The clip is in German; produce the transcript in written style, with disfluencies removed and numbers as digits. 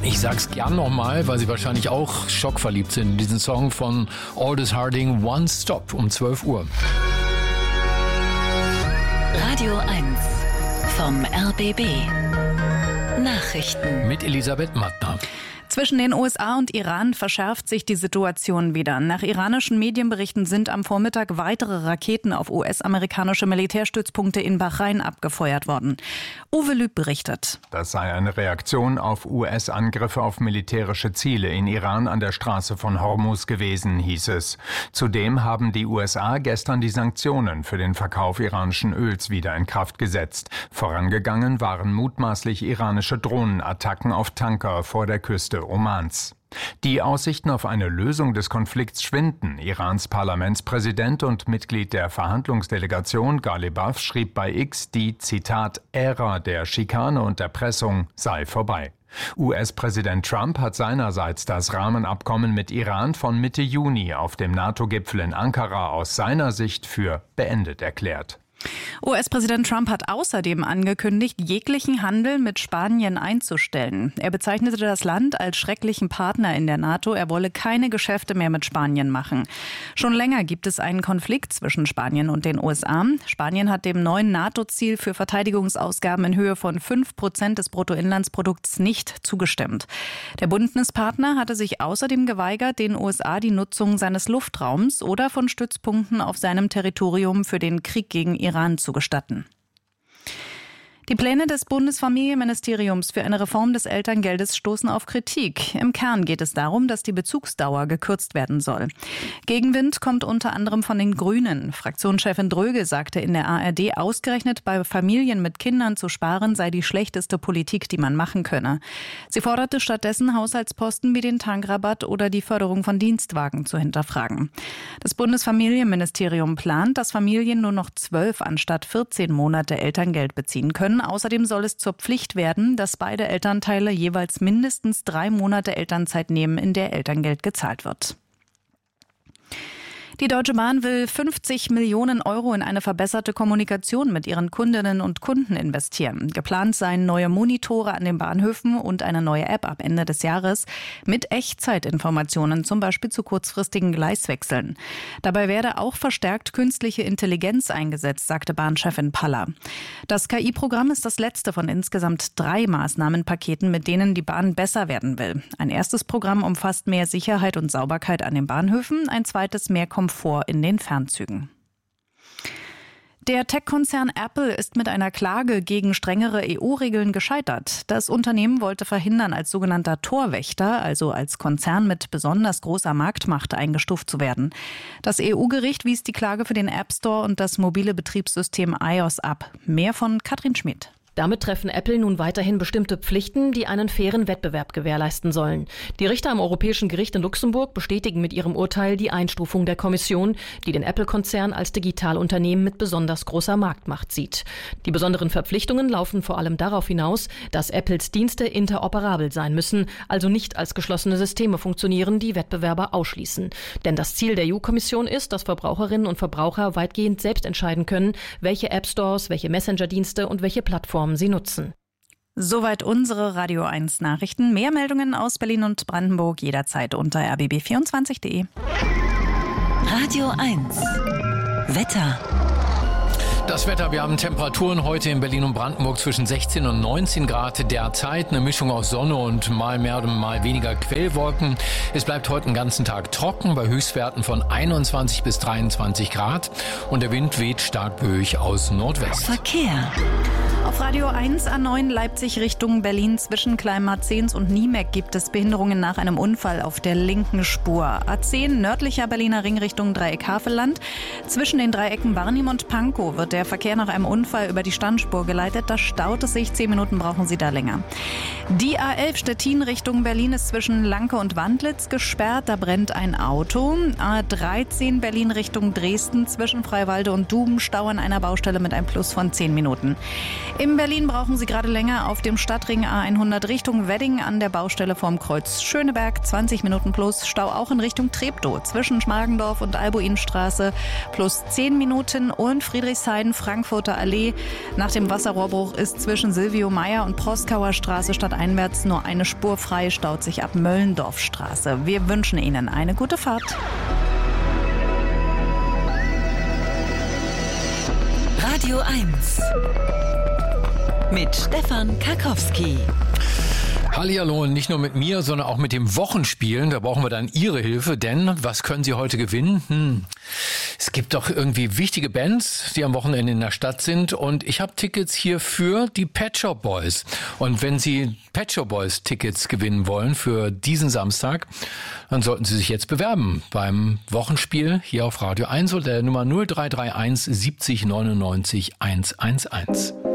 Ich sag's gern nochmal, weil Sie wahrscheinlich auch schockverliebt sind in diesen Song von Aldous Harding, One Stop um 12 Uhr. Radio 1 vom RBB. Nachrichten Mit Elisabeth Mattner. Zwischen den USA und Iran verschärft sich die Situation wieder. Nach iranischen Medienberichten sind am Vormittag weitere Raketen auf US-amerikanische Militärstützpunkte in Bahrain abgefeuert worden. Uwe Lüb berichtet. Das sei eine Reaktion auf US-Angriffe auf militärische Ziele in Iran an der Straße von Hormuz gewesen, hieß es. Zudem haben die USA gestern die Sanktionen für den Verkauf iranischen Öls wieder in Kraft gesetzt. Vorangegangen waren mutmaßlich iranische Drohnenattacken auf Tanker vor der Küste Omans. Die Aussichten auf eine Lösung des Konflikts schwinden. Irans Parlamentspräsident und Mitglied der Verhandlungsdelegation Ghalibaf schrieb bei X, die, Zitat, Ära der Schikane und Erpressung sei vorbei. US-Präsident Trump hat seinerseits das Rahmenabkommen mit Iran von Mitte Juni auf dem NATO-Gipfel in Ankara aus seiner Sicht für beendet erklärt. US-Präsident Trump hat außerdem angekündigt, jeglichen Handel mit Spanien einzustellen. Er bezeichnete das Land als schrecklichen Partner in der NATO. Er wolle keine Geschäfte mehr mit Spanien machen. Schon länger gibt es einen Konflikt zwischen Spanien und den USA. Spanien hat dem neuen NATO-Ziel für Verteidigungsausgaben in Höhe von 5% des Bruttoinlandsprodukts nicht zugestimmt. Der Bündnispartner hatte sich außerdem geweigert, den USA die Nutzung seines Luftraums oder von Stützpunkten auf seinem Territorium für den Krieg gegen Iran zu gestatten. Die Pläne des Bundesfamilienministeriums für eine Reform des Elterngeldes stoßen auf Kritik. Im Kern geht es darum, dass die Bezugsdauer gekürzt werden soll. Gegenwind kommt unter anderem von den Grünen. Fraktionschefin Dröge sagte in der ARD, ausgerechnet bei Familien mit Kindern zu sparen sei die schlechteste Politik, die man machen könne. Sie forderte stattdessen, Haushaltsposten wie den Tankrabatt oder die Förderung von Dienstwagen zu hinterfragen. Das Bundesfamilienministerium plant, dass Familien nur noch 12 anstatt 14 Monate Elterngeld beziehen können. Außerdem soll es zur Pflicht werden, dass beide Elternteile jeweils mindestens 3 Monate Elternzeit nehmen, in der Elterngeld gezahlt wird. Die Deutsche Bahn will 50 Millionen Euro in eine verbesserte Kommunikation mit ihren Kundinnen und Kunden investieren. Geplant seien neue Monitore an den Bahnhöfen und eine neue App ab Ende des Jahres mit Echtzeitinformationen, zum Beispiel zu kurzfristigen Gleiswechseln. Dabei werde auch verstärkt künstliche Intelligenz eingesetzt, sagte Bahnchefin Paller. Das KI-Programm ist das letzte von insgesamt 3 Maßnahmenpaketen, mit denen die Bahn besser werden will. Ein erstes Programm umfasst mehr Sicherheit und Sauberkeit an den Bahnhöfen, ein zweites mehr Komfort in den Fernzügen. Der Tech-Konzern Apple ist mit einer Klage gegen strengere EU-Regeln gescheitert. Das Unternehmen wollte verhindern, als sogenannter Torwächter, also als Konzern mit besonders großer Marktmacht eingestuft zu werden. Das EU-Gericht wies die Klage für den App Store und das mobile Betriebssystem iOS ab. Mehr von Katrin Schmidt. Damit treffen Apple nun weiterhin bestimmte Pflichten, die einen fairen Wettbewerb gewährleisten sollen. Die Richter am Europäischen Gericht in Luxemburg bestätigen mit ihrem Urteil die Einstufung der Kommission, die den Apple-Konzern als Digitalunternehmen mit besonders großer Marktmacht sieht. Die besonderen Verpflichtungen laufen vor allem darauf hinaus, dass Apples Dienste interoperabel sein müssen, also nicht als geschlossene Systeme funktionieren, die Wettbewerber ausschließen. Denn das Ziel der EU-Kommission ist, dass Verbraucherinnen und Verbraucher weitgehend selbst entscheiden können, welche App-Stores, welche Messenger-Dienste und welche Plattformen sie nutzen. Soweit unsere Radio 1 Nachrichten. Mehr Meldungen aus Berlin und Brandenburg jederzeit unter rbb24.de. Radio 1 Wetter. Das Wetter, wir haben Temperaturen heute in Berlin und Brandenburg zwischen 16 und 19 Grad derzeit. Eine Mischung aus Sonne und mal mehr oder mal weniger Quellwolken. Es bleibt heute den ganzen Tag trocken bei Höchstwerten von 21 bis 23 Grad. Und der Wind weht stark böig aus Nordwest. Verkehr. Auf Radio 1 A9 Leipzig Richtung Berlin zwischen Kleinmarzens und Niemeck gibt es Behinderungen nach einem Unfall auf der linken Spur. A10 nördlicher Berliner Ring Richtung Dreieck Havelland. Zwischen den Dreiecken Barnim und Pankow wird der Verkehr nach einem Unfall über die Standspur geleitet. Da staut es sich, 10 Minuten brauchen Sie da länger. Die A11 Stettin Richtung Berlin ist zwischen Lanke und Wandlitz gesperrt. Da brennt ein Auto. A13 Berlin Richtung Dresden zwischen Freiwalde und Duben Stau an einer Baustelle mit einem Plus von 10 Minuten. In Berlin brauchen Sie gerade länger auf dem Stadtring A100 Richtung Wedding an der Baustelle vorm Kreuz Schöneberg. 20 Minuten plus. Stau auch in Richtung Treptow zwischen Schmargendorf und Albuinstraße plus 10 Minuten. Und Friedrichshain, Frankfurter Allee. Nach dem Wasserrohrbruch ist zwischen Silvio Meyer und Proskauer Straße stadteinwärts nur eine Spur frei. Staut sich ab Möllendorfstraße. Wir wünschen Ihnen eine gute Fahrt. Radio 1 mit Stefan Karkowski. Hallihallo, nicht nur mit mir, sondern auch mit dem Wochenspielen. Da brauchen wir dann Ihre Hilfe, denn was können Sie heute gewinnen? Es gibt doch irgendwie wichtige Bands, die am Wochenende in der Stadt sind, und ich habe Tickets hier für die Pet Shop Boys. Und wenn Sie Pet Shop Boys Tickets gewinnen wollen für diesen Samstag, dann sollten Sie sich jetzt bewerben beim Wochenspiel hier auf Radio 1 oder der Nummer 0331 70 99 111.